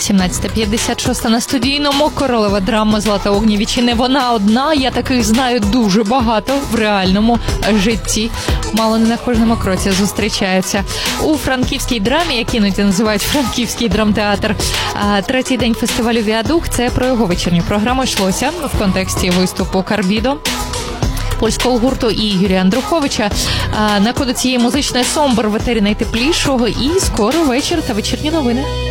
17:56 на студійному. Королева драми Злата Огнєвіч. І не вона одна, я таких знаю дуже багато в реальному житті. Мало не на кожному кроці зустрічаються. У франківській драмі, як іноді називають Франківський драмтеатр, третій день фестивалю «Віадук» – це про його вечірню програму йшлося в контексті виступу «Карбідо» польського гурту і Юрія Андруховича. На коду цієї музичної сомбр в етері найтеплішого. І скоро вечір та вечірні новини.